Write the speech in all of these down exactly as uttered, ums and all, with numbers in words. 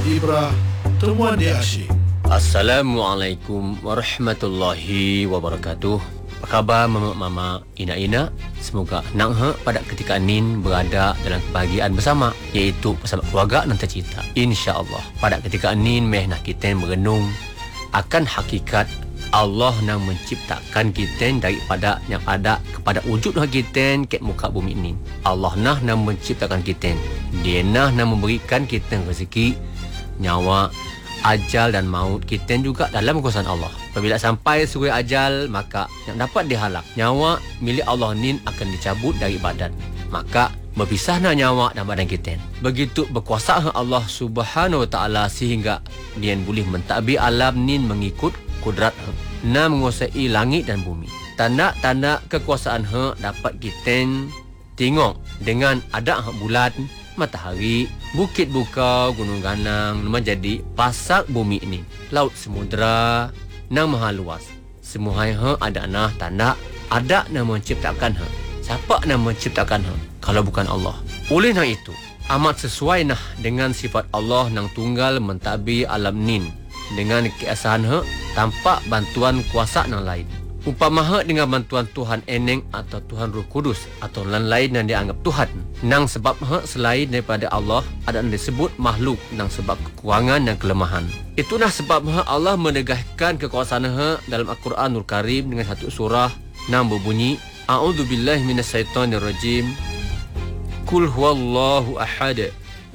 Ibrah Temuan Dia Asyik. Assalamualaikum warahmatullahi wabarakatuh. Apa khabar mama-mama, ina-ina? Semoga nang ha pada ketika nin berada dalam kebahagiaan bersama, iaitu bersama keluarga dan tercinta. Insya-Allah pada ketika nin meh nak kita merenung akan hakikat Allah yang menciptakan kita daripada yang ada kepada wujud kita ke muka bumi ini. Allah nah yang menciptakan kita. Dia nah yang memberikan kita rezeki, nyawa, ajal dan maut kita juga dalam kuasaan Allah. Apabila sampai suri ajal, maka yang dapat dihalak nyawa milik Allah ni akan dicabut dari badan. Maka berpisahlah nyawa dan badan kita. Begitu berkuasa Allah Subhanahu Wa Taala sehingga dia boleh mentadbir alam ni mengikut kudrat na menguasai langit dan bumi. Tanda-tanda kekuasaan ha dapat kita tengok dengan ada bulan, matahari, bukit bukau, gunung ganang menjadi pasak bumi ini. Laut semudra nang maha luas. Semua ha ada nah tanda ada yang menciptakan ha. Siapa yang menciptakan ha kalau bukan Allah? Oleh nah itu amat sesuai nah dengan sifat Allah nang tunggal mentadbir alam nin dengan keesaan ha tanpa bantuan kuasa nang lain. Umpama ha dengan bantuan Tuhan Eneng atau Tuhan Roh Kudus atau lain-lain yang dianggap Tuhan. Nang sebab ha selain daripada Allah ada yang disebut makhluk nang sebab kekurangan dan kelemahan. Itulah sebab ha Allah menegaskan kekuasaan ha dalam Al-Quranul Karim dengan satu surah nang berbunyi A'udzubillahi minasyaitonirrajim. Qul huwallahu ahad.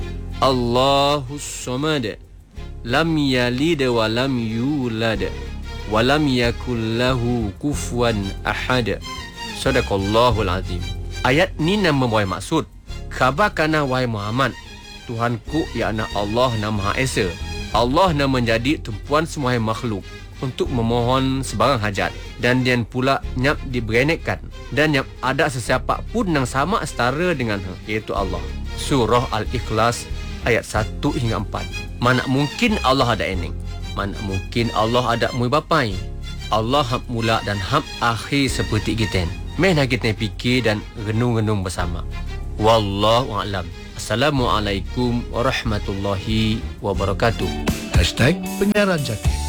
Allahus samad. Lam yalid wa lam yulad wa lam yakul lahu kufuwan ahad. Sadaqallahul azim. Ayat ni nak membawa maksud khabarkanlah wahai Muhammad, Tuhanku iaitu Allah yang Maha Esa. Allah yang menjadi tumpuan semua makhluk untuk memohon sebarang hajat, dan dia pula nyap diberenekkan dan nyap ada sesiapa pun yang sama setara dengan ha, iaitu Allah. Surah Al-Ikhlas ayat satu hingga empat. Mana mungkin Allah ada eneng? Mana mungkin Allah ada mui bapai? Allah hab mula dan hab akhir seperti kita. Meh nak kita fikir dan renung-renung bersama. Wallahu a'lam. Assalamualaikum warahmatullahi wabarakatuh. Hashtag Penyiaran Jati.